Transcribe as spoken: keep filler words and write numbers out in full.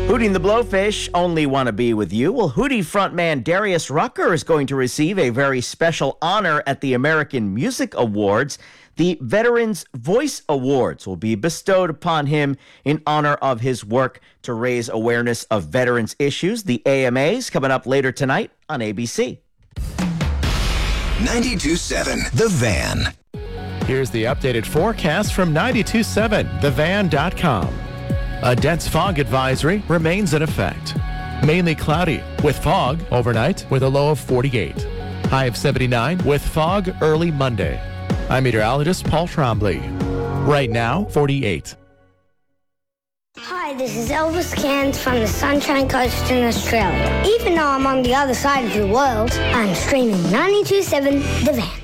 Hootie and the Blowfish only want to be with you. Well, Hootie frontman Darius Rucker is going to receive a very special honor at the American Music Awards. The Veterans Voice Awards will be bestowed upon him in honor of his work to raise awareness of veterans issues. The A M As coming up later tonight on A B C. ninety-two point seven The Van. Here's the updated forecast from ninety-two point seven the van dot com. A dense fog advisory remains in effect. Mainly cloudy with fog overnight with a low of forty-eight. High of seventy-nine with fog early Monday. I'm meteorologist Paul Trombley. Right now, forty-eight. Hi, this is Elvis Cairns from the Sunshine Coast in Australia. Even though I'm on the other side of the world, I'm streaming ninety-two point seven The Van.